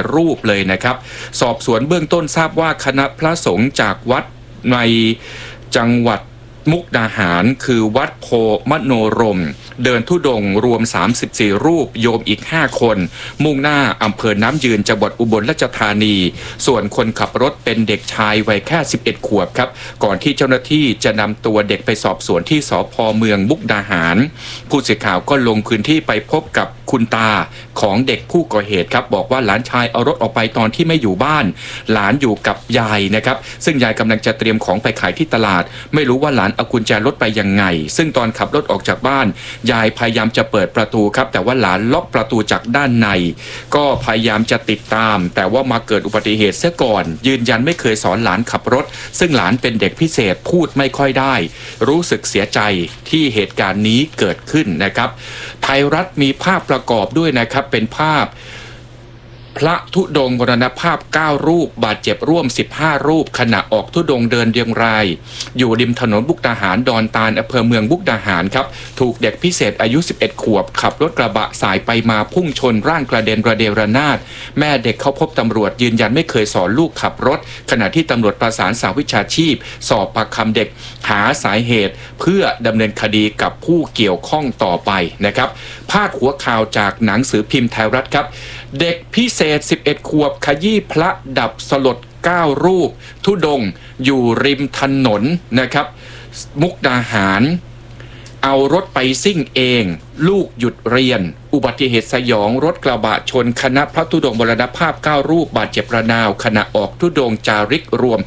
รูปเลยนะครับสอบสวนเบื้องต้นทราบว่าคณะพระสงฆ์จากวัดในจังหวัดมุกดาหารคือวัดโพมโนรมเดินธุดงค์รวม34รูปโยมอีก5คนมุ่งหน้าอำเภอน้ำยืนจังหวัดอุบลราชธานีส่วนคนขับรถเป็นเด็กชายวัยแค่11ขวบครับก่อนที่เจ้าหน้าที่จะนำตัวเด็กไปสอบสวนที่สภ.เมืองมุกดาหารผู้สื่อข่าวก็ลงพื้นที่ไปพบกับคุณตาของเด็กผู้ก่อเหตุครับบอกว่าหลานชายเอารถออกไปตอนที่ไม่อยู่บ้านหลานอยู่กับยายนะครับซึ่งยายกำลังจะเตรียมของไปขายที่ตลาดไม่รู้ว่าหลานเอากุญแจรถไปยังไงซึ่งตอนขับรถออกจากบ้านยายพยายามจะเปิดประตูครับแต่ว่าหลานล็อกประตูจากด้านในก็พยายามจะติดตามแต่ว่ามาเกิดอุบัติเหตุเสียก่อนยืนยันไม่เคยสอนหลานขับรถซึ่งหลานเป็นเด็กพิเศษพูดไม่ค่อยได้รู้สึกเสียใจที่เหตุการณ์นี้เกิดขึ้นนะครับไทยรัฐมีภาพประกอบด้วยนะครับเป็นภาพพระธุดงค์มรณภาพ9รูปบาดเจ็บร่วม15รูปขณะออกธุดงค์เดินเรียงรายอยู่ริมถนนมุกดาหารดอนตาลอำเภอเมืองมุกดาหารครับถูกเด็กพิเศษอายุ11ขวบขับรถกระบะสายไปมาพุ่งชนร่างกระเด็นระเดระนาดแม่เด็กเข้าพบตำรวจยืนยันไม่เคยสอนลูกขับรถขณะที่ตำรวจประสานสหวิชาชีพสอบปากคำเด็กหาสาเหตุเพื่อดำเนินคดีกับผู้เกี่ยวข้องต่อไปนะครับพาดหัวข่าวจากหนังสือพิมพ์ไทยรัฐครับเด็กพิเศษ11ขวบขยี้พระดับสลด9รูปธุดงค์อยู่ริมถนนนะครับมุกดาหารเอารถไปซิ่งเองลูกหยุดเรียนอุบัติเหตุสยองรถกระบะชนคณะพระธุดงค์มรณภาพ9รูปบาดเจ็บระนาวขณะออกธุดงค์จาริกรวม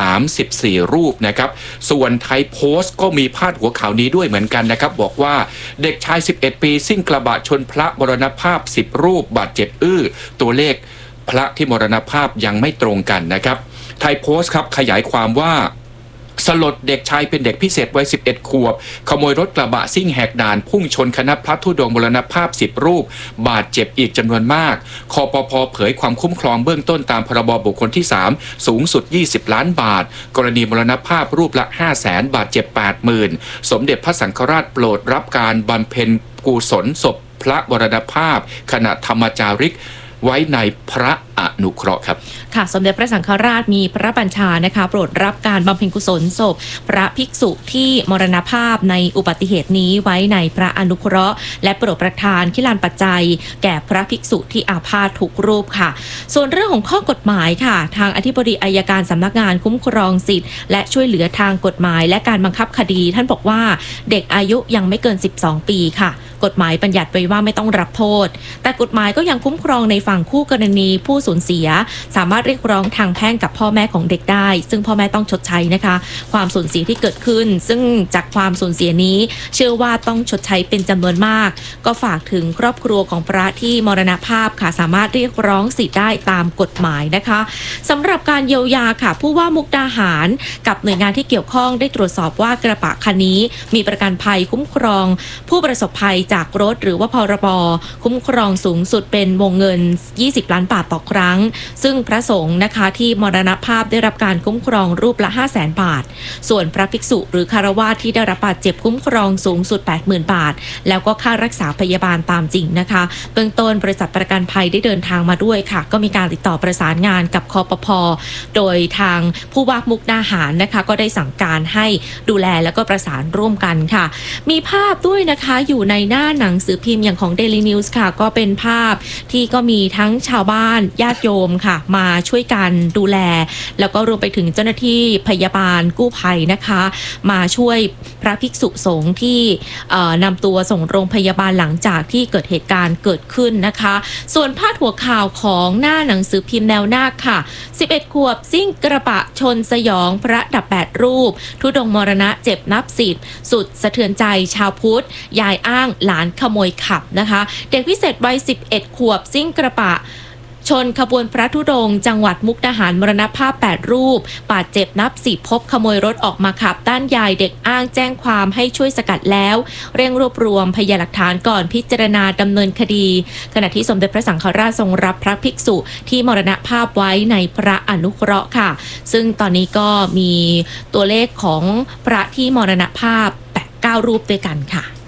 34รูปนะครับส่วนไทยโพสต์ก็มีพาดหัวข่าวนี้ด้วยเหมือนกันนะครับบอกว่าเด็กชาย11ปีซิ่งกระบะชนพระมรณภาพ10รูปบาดเจ็บตัวเลขพระที่มรณภาพยังไม่ตรงกันนะครับไทยโพสต์ครับขยายความว่าสลดเด็กชายเป็นเด็กพิเศษวัย11ขวบขโมยรถกระบะซิ่งแหกด่านพุ่งชนคณะพระธุดงค์มรณภาพ10รูปบาดเจ็บอีกจำนวนมากคปภ.เผยความคุ้มครองเบื้องต้นตามพรบบุคคลที่3สูงสุด20ล้านบาทกรณีมรณภาพรูปละ 500,000 บาทเจ็บ 80,000 สมเด็จพระสังฆราชโปรดรับการบำเพ็ญกุศลศพพระมรณภาพขณะธรรมจาริกไว้ในพระอนุเคราะห์ครับค่ะสมเด็จพระสังฆราชมีพระบัญชานะคะโปรดรับการบำเพ็ญกุศลศพพระภิกษุที่มรณภาพในอุบัติเหตุนี้ไว้ในพระอนุเคราะห์และโปรดประทานขิลานปัจจัยแก่พระภิกษุที่อาพาธทุกรูปค่ะส่วนเรื่องของข้อกฎหมายค่ะทางอธิบดีอัยการสำนักงานคุ้มครองสิทธิ์และช่วยเหลือทางกฎหมายและการบังคับคดีท่านบอกว่าเด็กอายุยังไม่เกิน12ปีค่ะกฎหมายบัญญัติไว้ว่าไม่ต้องรับโทษแต่กฎหมายก็ยังคุ้มครองในฝั่งคู่กรณีผู้สูญเสียสามารถเรียกร้องทางแพ่งกับพ่อแม่ของเด็กได้ซึ่งพ่อแม่ต้องชดใช้นะคะความสูญเสียที่เกิดขึ้นซึ่งจากความสูญเสียนี้เชื่อว่าต้องชดใช้เป็นจำนวนมากก็ฝากถึงครอบครัวของพระที่มรณภาพค่ะสามารถเรียกร้องสิทธิ์ได้ตามกฎหมายนะคะสำหรับการเยียวยาค่ะผู้ว่ามุกดาหารกับหน่วยงานที่เกี่ยวข้องได้ตรวจสอบว่ากระบะคันนี้มีประกันภัยคุ้มครองผู้ประสบภัยจากรถหรือว่าพรบคุ้มครองสูงสุดเป็นวงเงิน20ล้านบาทต่อครั้งซึ่งพระสงฆ์นะคะที่มรณภาพได้รับการคุ้มครองรูปละ 500,000 บาทส่วนพระภิกษุหรือคฤหัสถ์ที่ได้รับบาดเจ็บคุ้มครองสูงสุด 80,000 บาทแล้วก็ค่ารักษาพยาบาลตามจริงนะคะเบื้องต้นบริษัทประกันภัยได้เดินทางมาด้วยค่ะก็มีการติดต่อประสานงานกับคปภ.โดยทางผู้ว่ามุกดาหารนะคะก็ได้สั่งการให้ดูแลแล้วก็ประสานร่วมกันค่ะมีภาพด้วยนะคะอยู่ในหน้าหนังสือพิมพ์อย่างของ Daily News ค่ะก็เป็นภาพที่ก็มีทั้งชาวบ้านญาติโยมค่ะมาช่วยกันดูแลแล้วก็รวมไปถึงเจ้าหน้าที่พยาบาลกู้ภัยนะคะมาช่วยพระภิกษุสงฆ์ที่นำตัวส่งโรงพยาบาลหลังจากที่เกิดเหตุการณ์เกิดขึ้นนะคะส่วนพาดหัวข่าวของหน้าหนังสือพิมพ์แนวหน้าค่ะ11ขวบซิ่งกระบะชนสยองพระดับ8รูปธุดงค์มรณะเจ็บนับ10สุดสะเทือนใจชาวพุทธยายอ้างหลานขโมยขับนะคะเด็กพิเศษวัย11ขวบซิ่งกระบะชนขบวนพระธุดงค์จังหวัดมุกดาหารมรณภาพ8รูปบาดเจ็บนับ10พบขโมยรถออกมาขับด้านยายเด็กอ้างแจ้งความให้ช่วยสกัดแล้วเร่งรวบรวมพยานหลักฐานก่อนพิจารณาดำเนินคดีขณะที่สมเด็จพระสังฆราชทรงรับพระภิกษุที่มรณภาพไว้ในพระอนุเคราะห์ค่ะซึ่งตอนนี้ก็มีตัวเลขของพระที่มรณภาพ9รูปด้วยกันค่ะ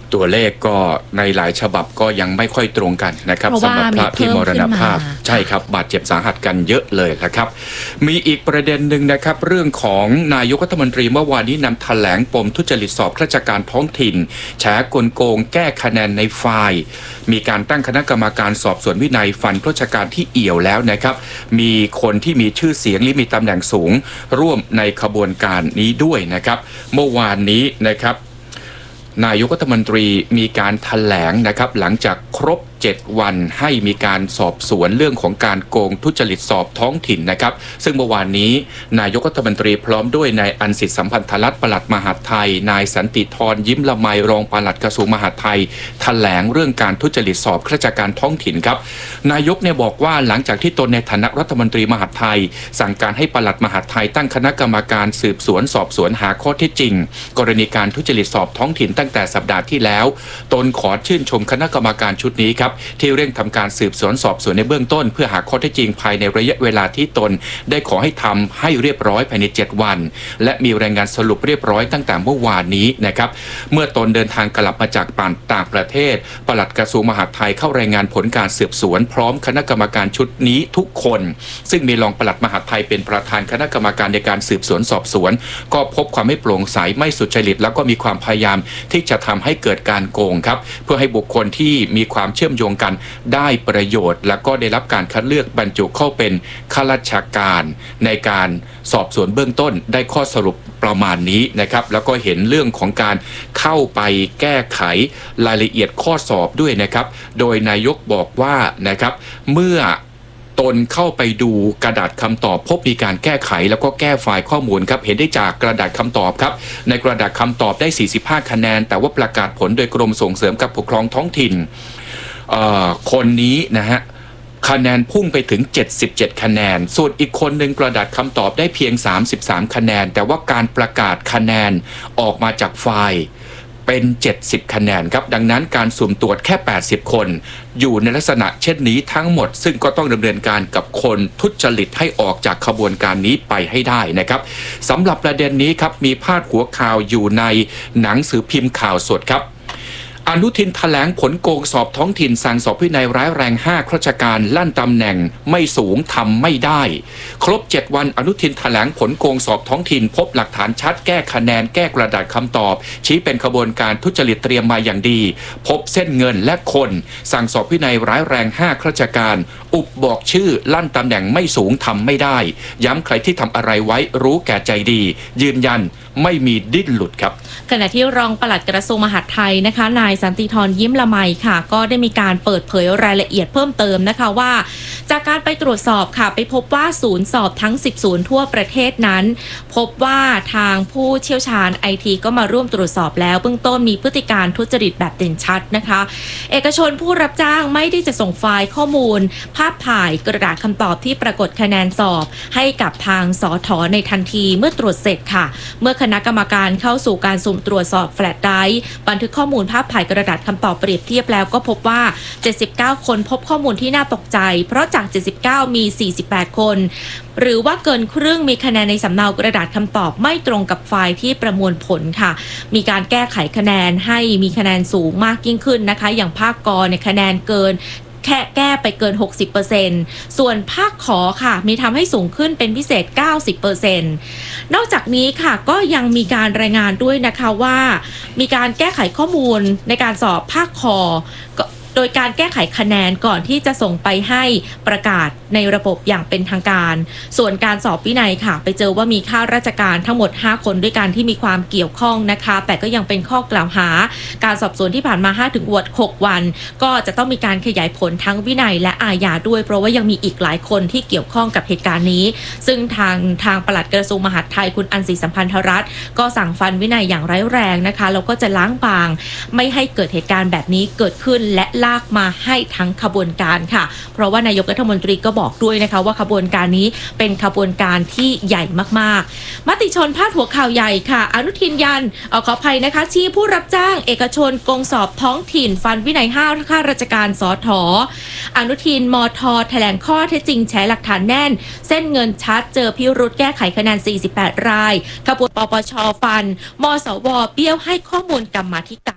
ตัวเลขก็ในหลายฉบับก็ยังไม่ค่อยตรงกันนะครับเพราะสำหรับพระที่มรณภาพมีเพิ่มขึ้นมาใช่ครับบาดเจ็บสาหัสกันเยอะเลยนะครับ มีอีกประเด็นหนึ่งนะครับเรื่องของนายกรัฐมนตรีเมื่อวานนี้นำแถลงปมทุจริตสอบข้าราชการท้องถิ่นแฉกลโกงแก้คะแนนในไฟล์มีการตั้งคณะกรรมการสอบสวนวินัยฟันข้าราชการที่เอี่ยวแล้วนะครับมีคนที่มีชื่อเสียงหรือมีตำแหน่งสูงร่วมในขบวนการนี้ด้วยนะครับเมื่อวานนี้นะครับนายกรัฐมนตรีมีการแถลงนะครับหลังจากครบ7 วันให้มีการสอบสวนเรื่องของการโกงทุจริตสอบท้องถิ่นนะครับซึ่งเมื่อวานนี้นายกรัฐมนตรีพร้อมด้วยนายอันสิทธิสัมพันธรัตน์ปลัดมหาดไทยนายสันติธรยิ้มละไมรองปลัดกระทรวงมหาดไทยแถลงเรื่องการทุจริตสอบข้าราชการท้องถิ่นครับนายกเนี่ยบอกว่าหลังจากที่ตนในฐานะรัฐมนตรีมหาดไทยสั่งการให้ปลัดมหาดไทยตั้งคณะกรรมการสืบสวนสอบสวนหาข้อเท็จจริงกรณีการทุจริตสอบท้องถิ่นตั้งแต่สัปดาห์ที่แล้วตนขอชื่นชมคณะกรรมการชุดนี้ครับที่เร่งทำการสืบสวนสอบสวนในเบื้องต้นเพื่อหาข้อเท็จจริงภายในระยะเวลาที่ตนได้ขอให้ทำให้เรียบร้อยภายใน7 วันและมีรายงานสรุปเรียบร้อยตั้งแต่เมื่อวานนี้นะครับเมื่อตนเดินทางกลับมาจากต่างประเทศปลัดกระทรวงมหาดไทยเข้ารายงานผลการสืบสวนพร้อมคณะกรรมการชุดนี้ทุกคนซึ่งมีรองปลัดมหาดไทยเป็นประธานคณะกรรมการในการสืบสวนสอบสวนก็พบความไม่โปร่งใสไม่สุจริตแล้วก็มีความพยายามที่จะทำให้เกิดการโกงครับเพื่อให้บุคคลที่มีความเชื่อมโยงกันได้ประโยชน์และก็ได้รับการคัดเลือกบรรจุเข้าเป็นข้าราชการในการสอบสวนเบื้องต้นได้ข้อสรุปประมาณนี้นะครับแล้วก็เห็นเรื่องของการเข้าไปแก้ไขรายละเอียดข้อสอบด้วยนะครับโดยนายกบอกว่านะครับเมื่อตนเข้าไปดูกระดาษคำตอบพบมีการแก้ไขแล้วก็แก้ไฟล์ข้อมูลครับเห็นได้จากกระดาษคำตอบครับในกระดาษคำตอบได้45 คะแนนแต่ว่าประกาศผลโดยกรมส่งเสริมการปกครองท้องถิ่นคนนี้นะฮะคะแนนพุ่งไปถึง77 คะแนนส่วนอีกคนหนึ่งกระดาษคำตอบได้เพียง33 คะแนนแต่ว่าการประกาศคะแนนออกมาจากไฟล์เป็น70 คะแนนครับดังนั้นการสุ่มตรวจแค่80 คนอยู่ในลักษณะเช่นนี้ทั้งหมดซึ่งก็ต้องดำเนินการกับคนทุจริตให้ออกจากขบวนการนี้ไปให้ได้นะครับสำหรับประเด็นนี้ครับมีพาดหัวข่าวอยู่ในหนังสือพิมพ์ข่าวสดครับอนุทินแถลงผลโกงสอบท้องถิ่นสั่งสอบวินัยร้ายแรง5 ข้าราชการลั่นตำแหน่งไม่สูงทำไม่ได้ครบ7 วันอนุทินแถลงผลโกงสอบท้องถิ่นพบหลักฐานชัดแก้คะแนนแก้กระดาษคำตอบชี้เป็นขบวนการทุจริตเตรียมมาอย่างดีพบเส้นเงินและคนสั่งสอบวินัยร้ายแรง5 ข้าราชการอุบบอกชื่อลั่นตำแหน่งไม่สูงทำไม่ได้ย้ำใครที่ทำอะไรไว้รู้แก่ใจดียืนยันไม่มีดิ้นหลุดครับขณะที่รองปลัดกระทรวงมหาดไทยนะคะนายสันติธรยิ้มละไมค่ะก็ได้มีการเปิดเผยรายละเอียดเพิ่มเติมนะคะว่าจากการไปตรวจสอบค่ะไปพบว่าศูนย์สอบทั้ง10 ศูนย์ทั่วประเทศนั้นพบว่าทางผู้เชี่ยวชาญไอทีก็มาร่วมตรวจสอบแล้วเบื้องต้นมีพฤติการทุจริตแบบเด่นชัดนะคะเอกชนผู้รับจ้างไม่ได้จะส่งไฟล์ข้อมูลภาพถ่ายกระดาษคำตอบที่ปรากฏคะแนนสอบให้กับทางสท.ในทันทีเมื่อตรวจเสร็จค่ะเมื่อคณะกรรมการเข้าสู่การสุ่มตรวจสอบแฟลชไดรฟ์บันทึกข้อมูลภาพถ่ายกระดาษคำตอบเปรียบเทียบแล้วก็พบว่า79 คนพบข้อมูลที่น่าตกใจเพราะจาก79มี48 คนหรือว่าเกินครึ่งมีคะแนนในสำเนากระดาษคำตอบไม่ตรงกับไฟล์ที่ประมวลผลค่ะมีการแก้ไขคะแนนให้มีคะแนนสูงมากยิ่งขึ้นนะคะอย่างภาคกเนี่ยคะแนนเกินแก้ไปเกิน 60% ส่วนภาคขอค่ะมีทำให้สูงขึ้นเป็นพิเศษ 90% นอกจากนี้ค่ะก็ยังมีการรายงานด้วยนะคะว่ามีการแก้ไขข้อมูลในการสอบภาคขอโดยการแก้ไขคะแนนก่อนที่จะส่งไปให้ประกาศในระบบอย่างเป็นทางการส่วนการสอบวินัยค่ะไปเจอว่ามีข้าราชการทั้งหมด5 คนด้วยกันที่มีความเกี่ยวข้องนะคะแต่ก็ยังเป็นข้อกล่าวหาการสอบสวนที่ผ่านมา5-6 วันก็จะต้องมีการขยายผลทั้งวินัยและอาญาด้วยเพราะว่ายังมีอีกหลายคนที่เกี่ยวข้องกับเหตุการณ์นี้ซึ่งทางปลัดกระทรวงมหาดไทยคุณอันศรีสัมพันธรัตน์ก็สั่งฟันวินัยอย่างร้ายแรงนะคะแล้วก็จะล้างบางไม่ให้เกิดเหตุการณ์แบบนี้เกิดขึ้นและลากมาให้ทั้งขบวนการค่ะเพราะว่านายกรัฐมนตรีก็บอกด้วยนะคะว่าขบวนการนี้เป็นขบวนการที่ใหญ่มากๆมติชนพาดหัวข่าวใหญ่ค่ะอนุทินยันขออภัยนะคะชี้ผู้รับจ้างเอกชนโกงสอบท้องถิ่นฟันวินัย5 ข้าราชการสท.อนุทินมท.แถลงข้อเท็จจริงแฉหลักฐานแน่นเส้นเงินชัดเจอพิรุธแก้ไขคะแนน48 รายขบวนปปช.ฟันมสว.เบี้ยวให้ข้อมูลกรรมาธิการค่ะ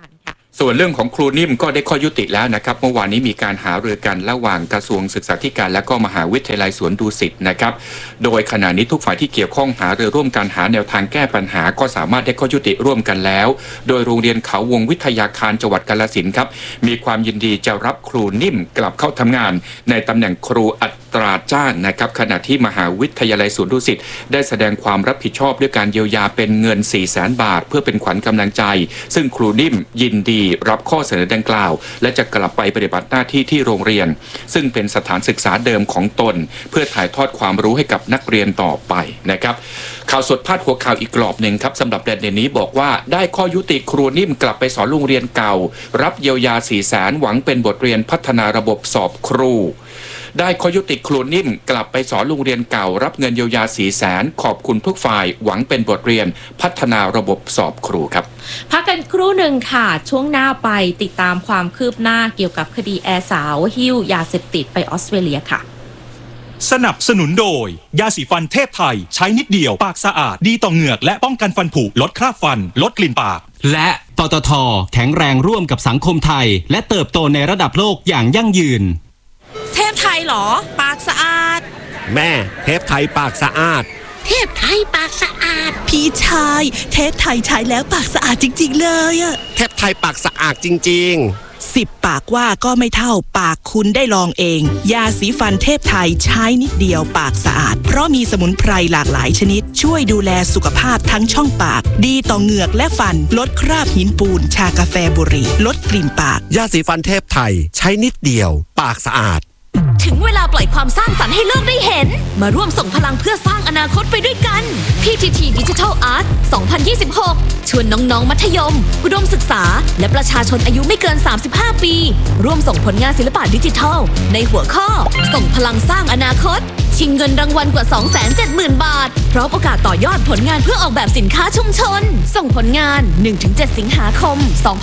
ส่วนเรื่องของครูนิ่มก็ได้ข้อยุติแล้วนะครับเมื่อวานนี้มีการหารือกันระหว่างกระทรวงศึกษาธิการและก็มหาวิทยาลัยสวนดุสิตนะครับโดยขณะนี้ทุกฝ่ายที่เกี่ยวข้องหารือร่วมกันหาแนวทางแก้ปัญหาก็สามารถได้ข้อยุติร่วมกันแล้วโดยโรงเรียนเขาวงวิทยาคารจังหวัดกาฬสินธุ์ครับมีความยินดีจะรับครูนิ่มกลับเข้าทำงานในตำแหน่งครูอัตราจ้างนะครับขณะที่มหาวิทยาลัยสวนดุสิตได้แสดงความรับผิดชอบด้วยการเยียวยาเป็นเงิน 400,000 บาทเพื่อเป็นขวัญกำลังใจซึ่งครูนิ่มยินดีรับข้อเสนอดังกล่าวและจะกลับไปปฏิบัติหน้าที่ที่โรงเรียนซึ่งเป็นสถานศึกษาเดิมของตนเพื่อถ่ายทอดความรู้ให้กับนักเรียนต่อไปนะครับข่าวสดพาดหัวข่าวอีกกรอบหนึ่งครับสำหรับประเด็นนี้บอกว่าได้ข้อยุติครูนิ่มกลับไปสอนโรงเรียนเก่ารับเยียวยา 400,000 หวังเป็นบทเรียนพัฒนาระบบสอบครูได้ข้อยุติครูนิ่มกลับไปสอนโรงเรียนเก่ารับเงินเยียวยา 400,000 ขอบคุณทุกฝ่ายหวังเป็นบทเรียนพัฒนาระบบสอบครูครับพักกันครู่หนึ่งค่ะช่วงหน้าไปติดตามความคืบหน้าเกี่ยวกับคดีแอร์สาวหิ้วยาเสพติดไปออสเตรเลียค่ะสนับสนุนโดยยาสีฟันเทพไทยใช้นิดเดียวปากสะอาดดีต่อเหงือกและป้องกันฟันผุลดคราบฟันลดกลิ่นปากและปตท.แข็งแรงร่วมกับสังคมไทยและเติบโตในระดับโลกอย่างยั่งยืนเทพไทยเหรอปากสะอาดแม่เทพไทยปากสะอาดเทพไทยปากสะอาดพี่ชายเทพไทยใช้แล้วปากสะอาดจริงๆเลยอะเทพไทยปากสะอาดจริง 10 ปากว่าก็ไม่เท่าปากคุณได้ลองเองยาสีฟันเทพไทยใช้นิดเดียวปากสะอาดเพราะมีสมุนไพรหลากหลายชนิดช่วยดูแลสุขภาพทั้งช่องปากดีต่อเหงือกและฟันลดคราบหินปูนชากาแฟบุหรี่ลดกลิ่นปากยาสีฟันเทพไทยใช้นิดเดียวปากสะอาดถึงเวลาปล่อยความสร้างสรรค์ให้โลกได้เห็นมาร่วมส่งพลังเพื่อสร้างอนาคตไปด้วยกัน PTT Digital Art 2026 ชวนน้องๆมัธยมอุดมศึกษาและประชาชนอายุไม่เกิน 35 ปีร่วมส่งผลงานศิลปะดิจิทัลในหัวข้อส่งพลังสร้างอนาคตชิงเงินรางวัลกว่า 270,000 บาทพร้อมโอกาสต่อยอดผลงานเพื่อออกแบบสินค้าชุมชนส่งผลงาน 1-7 สิงหาคม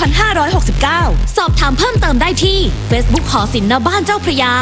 2569 สอบถามเพิ่มเติมได้ที่ Facebook หอศิลป์ณบ้านเจ้าพระยา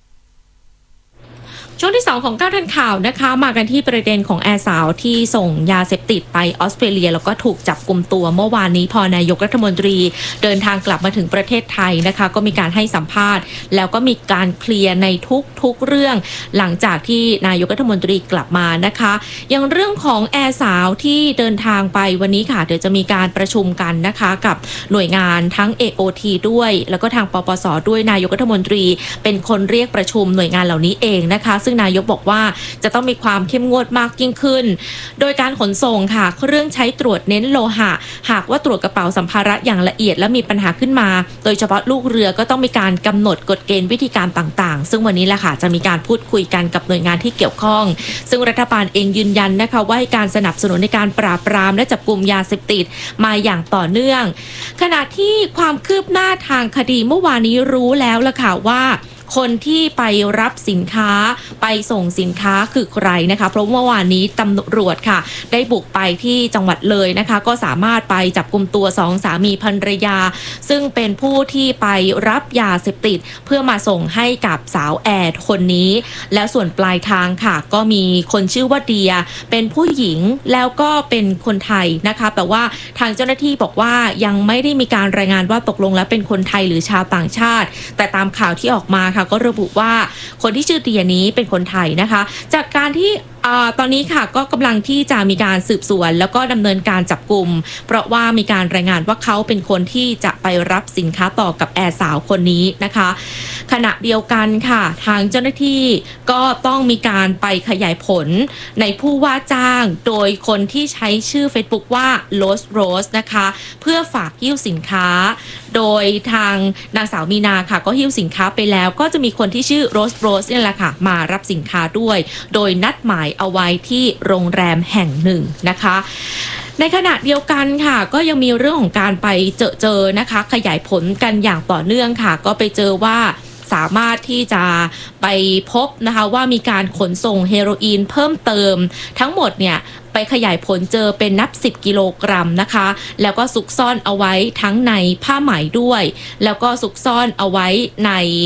ช่วงที่2ของ9ทันข่าวนะคะมากันที่ประเด็นของแอร์สาวที่ส่งยาเสพติดไปออสเตรเลียแล้วก็ถูกจับกุมตัวเมื่อวานนี้พอนายกรัฐมนตรีเดินทางกลับมาถึงประเทศไทยนะคะก็มีการให้สัมภาษณ์แล้วก็มีการเคลียร์ในทุกเรื่องหลังจากที่นายกรัฐมนตรีกลับมานะคะอย่างเรื่องของแอร์สาวที่เดินทางไปวันนี้ค่ะเดี๋ยวจะมีการประชุมกันนะคะกับหน่วยงานทั้ง AOT ด้วยแล้วก็ทางปปสด้วยนายกรัฐมนตรีเป็นคนเรียกประชุมหน่วยงานเหล่านี้เองนะคะซึ่งนายกบอกว่าจะต้องมีความเข้มงวดมากยิ่งขึ้นโดยการขนส่งค่ะเครื่องใช้ตรวจเน้นโลหะหากว่าตรวจกระเป๋าสัมภาระอย่างละเอียดและมีปัญหาขึ้นมาโดยเฉพาะลูกเรือก็ต้องมีการกำหนดกฎเกณฑ์วิธีการต่างๆซึ่งวันนี้แหละค่ะจะมีการพูดคุยกันกับหน่วยงานที่เกี่ยวข้องซึ่งรัฐบาลเองยืนยันนะคะว่าให้การสนับสนุนในการปราบปรามและจับกุมยาเสพติดมาอย่างต่อเนื่องขณะที่ความคืบหน้าทางคดีเมื่อวานนี้รู้แล้วล่ะค่ะว่าคนที่ไปรับสินค้าไปส่งสินค้าคือใครนะคะเพราะเมื่อวานนี้ตำรวจค่ะได้บุกไปที่จังหวัดเลยนะคะก็สามารถไปจับกุมตัว2สามีภรรยาซึ่งเป็นผู้ที่ไปรับยาเสพติดเพื่อมาส่งให้กับสาวแอดคนนี้แล้วส่วนปลายทางค่ะก็มีคนชื่อว่าเดียเป็นผู้หญิงแล้วก็เป็นคนไทยนะคะแต่ว่าทางเจ้าหน้าที่บอกว่ายังไม่ได้มีการรายงานว่าตกลงแล้วเป็นคนไทยหรือชาวต่างชาติแต่ตามข่าวที่ออกมาก็ระบุว่าคนที่ชื่อเดียนี้เป็นคนไทยนะคะจากการที่ตอนนี้ค่ะก็กำลังที่จะมีการสืบสวนแล้วก็ดำเนินการจับกุมเพราะว่ามีการรายงานว่าเขาเป็นคนที่จะไปรับสินค้าต่อกับแอร์สาวคนนี้นะคะขณะเดียวกันค่ะทางเจ้าหน้าที่ก็ต้องมีการไปขยายผลในผู้ว่าจ้างโดยคนที่ใช้ชื่อ Facebook ว่า Rose นะคะเพื่อฝากหิ้วสินค้าโดยทางนางสาวมีนาค่ะก็หิ้วสินค้าไปแล้วก็จะมีคนที่ชื่อ Rose นี่แหละค่ะมารับสินค้าด้วยโดยนัดหมายเอาไว้ที่โรงแรมแห่งหนึ่งนะคะในขณะเดียวกันค่ะก็ยังมีเรื่องของการไปเจอนะคะขยายผลกันอย่างต่อเนื่องค่ะก็ไปเจอว่าสามารถที่จะไปพบนะคะว่ามีการขนส่งเฮโรอีนเพิ่มเติมทั้งหมดเนี่ยไปขยายผลเจอเป็นนับ10 กิโลกรัมนะคะแล้วก็ซุกซ่อนเอาไว้ทั้งในผ้าไหมด้วยแล้วก็ซุกซ่อนเอาไว้ใน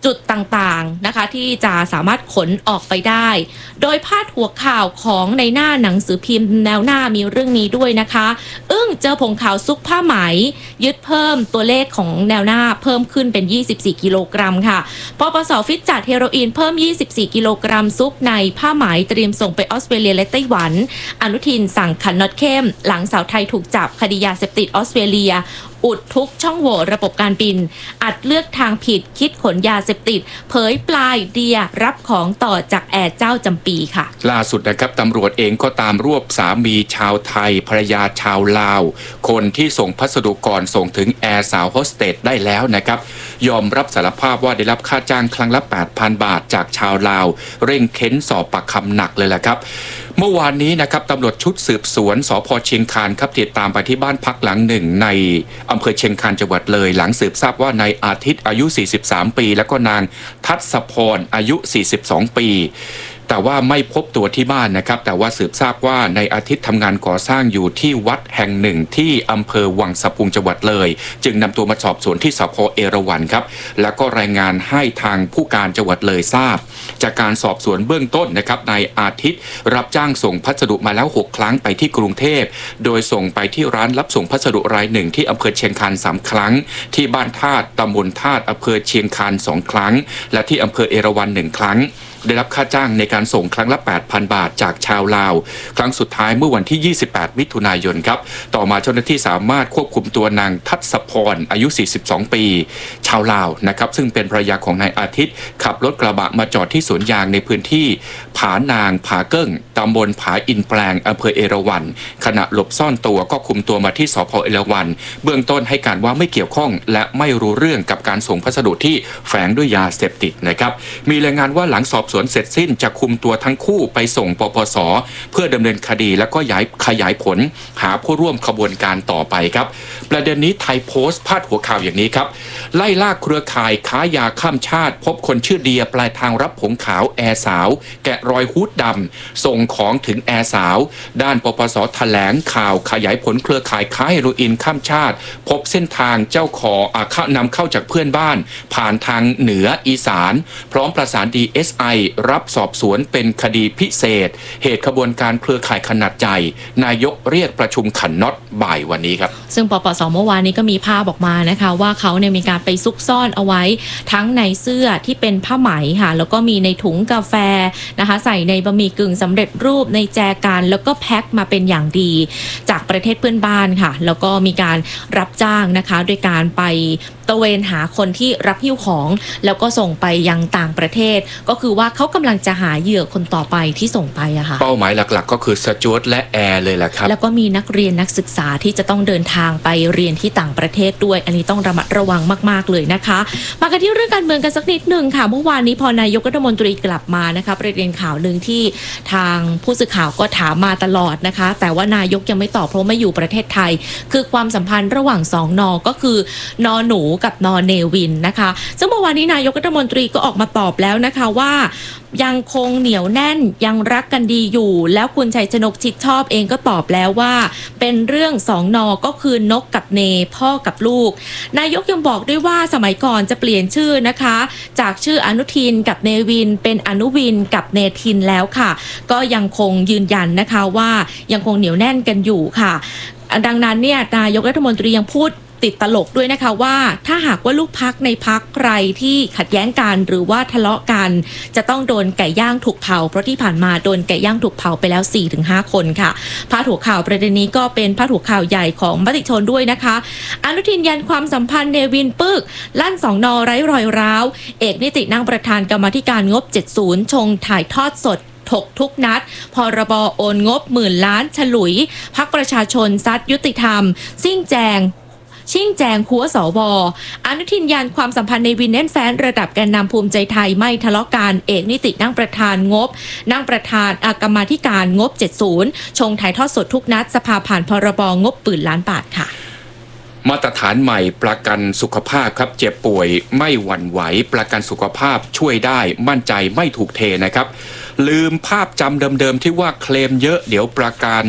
จุดต่างๆนะคะที่จะสามารถขนออกไปได้โดยพาดหัวข่าวของในหน้าหนังสือพิมพ์แนวหน้ามีเรื่องนี้ด้วยนะคะเจอผงขาวซุกผ้าไหมยึดเพิ่มตัวเลขของแนวหน้าเพิ่มขึ้นเป็น24กิโลกรัมค่ะปปส.ฟิตจัดเฮโรอีนเพิ่ม24กิโลกรัมซุกในผ้าไหมเตรียมส่งไปออสเตรเลียและไต้หวันอนุทินสั่งขันน็อตเข้มหลังสาวไทยถูกจับคดียาเสพติดออสเตรเลียอุดทุกช่องโหว่ระบบการบินอัดเลือกทางผิดคิดขนยาเสพติดเผยปลายเดียรับของต่อจากแอร์เจ้าจำปีค่ะล่าสุดนะครับตำรวจเองก็ตามรวบสามีชาวไทยภรรยาชาวลาวคนที่ส่งพัสดุก่อนส่งถึงแอร์สาวโฮสเตสได้แล้วนะครับยอมรับสารภาพว่าได้รับค่าจ้างครั้งละ 8,000 บาทจากชาวลาวเร่งเค้นสอบปากคำหนักเลยแหละครับเมื่อวานนี้นะครับตำรวจชุดสืบสวนสภ.เชียงคานครับติดตามไปที่บ้านพักหลังหนึ่งในอำเภอเชียงคานจังหวัดเลยหลังสืบทราบว่านายอาทิตย์อายุ43ปีแล้วก็นางทัศพรอายุ42ปีแต่ว่าไม่พบตัวที่บ้านนะครับแต่ว่าสืบทราบว่าในอาทิตย์ทำงานก่อสร้างอยู่ที่วัดแห่งหนึ่งที่อำเภอวังสะพุงจังหวัดเลยจึงนำตัวมาสอบสวนที่สภ.เอราวัณครับแล้วก็รายงานให้ทางผู้การจังหวัดเลยทราบจากการสอบสวนเบื้องต้นนะครับนายอาทิตย์รับจ้างส่งพัสดุมาแล้ว6ครั้งไปที่กรุงเทพโดยส่งไปที่ร้านรับส่งพัสดุรายหนึ่งที่อำเภอเชียงคาน3ครั้งที่บ้านธาตุตำบลธาตุอำเภอเชียงคาน2ครั้งและที่อำเภอเอราวัณ1ครั้งได้รับค่าจ้างในการส่งครั้งละ 8,000 บาทจากชาวลาวครั้งสุดท้ายเมื่อวันที่28มิถุนายนครับต่อมาเจ้าหน้าที่สามารถควบคุมตัวนางทัศพรอายุ42ปีชาวลาวนะครับซึ่งเป็นภรรยาของนายอาทิตย์ขับรถกระบะมาจอดที่สวนยางในพื้นที่ผานางผาเกิ้งตำบลผาอินแปลงอำเภอเอราวัณขณะหลบซ่อนตัวก็คุมตัวมาที่สภ.เอราวัณเบื้องต้นให้การว่าไม่เกี่ยวข้องและไม่รู้เรื่องกับการส่งพัสดุที่แฝงด้วยยาเสพติดนะครับมีรายงานว่าหลังสอบสวนเสร็จสิ้นจะคุมตัวทั้งคู่ไปส่งปปส.เพื่อดำเนินคดีแล้วก็ขยายผลหาผู้ร่วมขบวนการต่อไปครับประเด็นนี้ไทยโพสต์พาดหัวข่าวอย่างนี้ครับไล่ล่าเครือข่ายค้ายาข้ามชาติพบคนชื่อเดียปลายทางรับผงขาวแอร์สาวแกะรอยฮูดดำส่งของถึงแอร์สาวด้านปปส.แถลงข่าวขยายผลเครือข่ายค้าเฮโรอีนข้ามชาติพบเส้นทางเจ้าของนำเข้าจากเพื่อนบ้านผ่านทางเหนืออีสานพร้อมประสาน DSI รับสอบสวนเป็นคดีพิเศษเหตุขบวนการเครือข่ายขนาดใหญ่นายกเรียกประชุมขันน็อตบ่ายวันนี้ครับซึ่งปปส.เมื่อวานนี้ก็มีภาพออกมานะคะว่าเขาเนี่ยมีการไปซุกซ่อนเอาไว้ทั้งในเสื้อที่เป็นผ้าไหมค่ะแล้วก็มีในถุงกาแฟนะคะใส่ในบะหมี่กึ่งสำเร็จรูปในแจกันแล้วก็แพ็คมาเป็นอย่างดีจากประเทศเพื่อนบ้านค่ะแล้วก็มีการรับจ้างนะคะโดยการไปตระเวนหาคนที่รับหิ้วของแล้วก็ส่งไปยังต่างประเทศก็คือว่าเขากำลังจะหาเหยื่อคนต่อไปที่ส่งไปอะค่ะเป้าหมายหลักๆก็คือสจ๊วตและแอร์เลยแหละครับแล้วก็มีนักเรียนนักศึกษาที่จะต้องเดินทางไปเรียนที่ต่างประเทศด้วยอันนี้ต้องระมัดระวังมากๆเลยนะคะมากันที่เรื่องการเมืองกันสักนิดนึงค่ะเมื่อวานนี้พอนายกรัฐมนตรีกลับมานะคะประเด็นข่าวหนึ่งที่ทางผู้สื่อข่าวก็ถามมาตลอดนะคะแต่ว่านายกยังไม่ตอบเพราะไม่อยู่ประเทศไทยคือความสัมพันธ์ระหว่าง2น.ก็คือนอหนูกับนอเนวินนะคะซึ่งเมื่อวานนี้นายกรัฐมนตรีก็ออกมาตอบแล้วนะคะว่ายังคงเหนียวแน่นยังรักกันดีอยู่แล้วคุณชัยชนกชิดชอบเองก็ตอบแล้วว่าเป็นเรื่อง2 น.ก็คือนกกับเนพ่อกับลูกนายกยังบอกด้วยว่าสมัยก่อนจะเปลี่ยนชื่อนะคะจากชื่ออนุทินกับเนวินเป็นอนุวินกับเนทินแล้วค่ะก็ยังคงยืนยันนะคะว่ายังคงเหนียวแน่นกันอยู่ค่ะดังนั้นเนี่ยนายกรัฐมนตรียังพูดติดตลกด้วยนะคะว่าถ้าหากว่าลูกพักในพักใครที่ขัดแย้งกันหรือว่าทะเลาะกันจะต้องโดนไก่ย่างถูกเผาเพราะที่ผ่านมาโดนไก่ย่างถูกเผาไปแล้ว 4-5 คนค่ะพาดหัวข่าวประเด็นนี้ก็เป็นพาดหัวข่าวใหญ่ของมติชนด้วยนะคะอนุทินยันความสัมพันธ์เนวินปึกลั่น2 น.ไร้รอยร้าวเอกนิตินั่งประธานกรรมาธิการงบ70ชงถ่ายทอดสดถกทุกนัดพรบโอนงบ10,000 ล้านฉลุยพรรคประชาชนซัดยุติธรรมซิ่งแจงหัวสว.อนุทินยันความสัมพันธ์ในวินแน่นแฟ้นระดับแกนนำภูมิใจไทยไม่ทะเลาะกันเอกนิตินั่งประธานงบนั่งประธานกรรมาธิการงบ70ชงถ่ายทอดสดทุกนัดสภาผ่านพรบงบ10,000 ล้านบาทค่ะมาตรฐานใหม่ประกันสุขภาพครับเจ็บป่วยไม่หวั่นไหวประกันสุขภาพช่วยได้มั่นใจไม่ถูกเทนะครับลืมภาพจำเดิมๆที่ว่าเคลมเยอะเดี๋ยวประกัน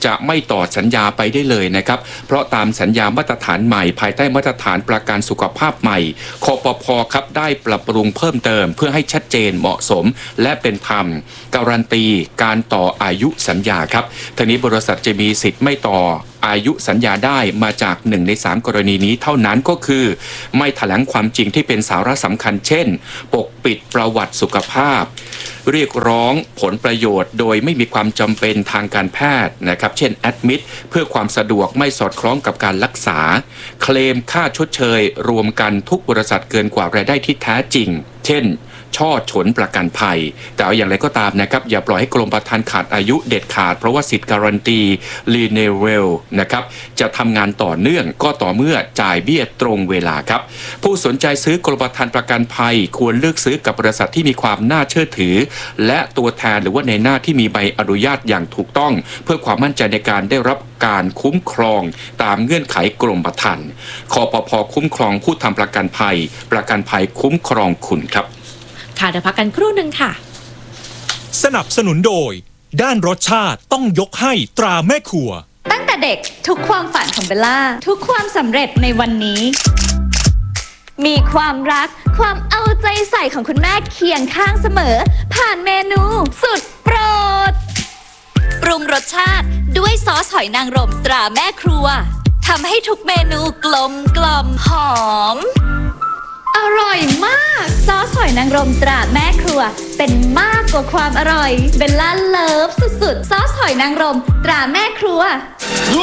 จะไม่ต่อสัญญาไปได้เลยนะครับเพราะตามสัญญามาตรฐานใหม่ภายใต้มาตรฐานประกันสุขภาพใหม่คปภ.ครับได้ปรับปรุงเพิ่มเติมเพื่อให้ชัดเจนเหมาะสมและเป็นธรรมการันตีการต่ออายุสัญญาครับทีนี้บริษัทจะมีสิทธิ์ไม่ต่ออายุสัญญาได้มาจาก1 ใน 3กรณีนี้เท่านั้นก็คือไม่แถลงความจริงที่เป็นสาระสำคัญเช่นปกปิดประวัติสุขภาพเรียกร้องผลประโยชน์โดยไม่มีความจำเป็นทางการแพทย์นะครับเช่นแอดมิดเพื่อความสะดวกไม่สอดคล้องกับการรักษาเคลมค่าชดเชยรวมกันทุกบริษัทเกินกว่ารายได้ที่แท้จริงเช่นช่อฉนประกันภัยแต่เอาอย่างไรก็ตามนะครับอย่าปล่อยให้กรมธรรม์ขาดอายุเด็ดขาดเพราะว่าสิทธิ์การันตีรีเนเวลนะครับจะทำงานต่อเนื่องก็ต่อเมื่อจ่ายเบี้ยตรงเวลาครับผู้สนใจซื้อกรมธรรม์ประกันภัยควรเลือกซื้อกับบริษัทที่มีความน่าเชื่อถือและตัวแทนหรือว่าในหน้าที่มีใบอนุญาตอย่างถูกต้องเพื่อความมั่นใจในการได้รับการคุ้มครองตามเงื่อนไขกรมธรรม์คปภ.คุ้มครองผู้ทำประกันภัยคุ้มครองคุณครับค่ะเดี๋ยวพักกันครู่หนึ่งค่ะสนับสนุนโดยด้านรสชาติต้องยกให้ตราแม่ครัวตั้งแต่เด็กทุกความฝันของเบลล่าทุกความสำเร็จในวันนี้มีความรักความเอาใจใส่ของคุณแม่เคียงข้างเสมอผ่านเมนูสุดโปรดปรุงรสชาติด้วยซอสหอยนางรมตราแม่ครัวทำให้ทุกเมนูกลมกล่อมหอมอร่อยมากซอสหอยนางรมตราแม่ครัวเป็นมากกว่าความอร่อยเบลล่าเลิฟสุดๆซอสหอยนางรมตราแม่ครัว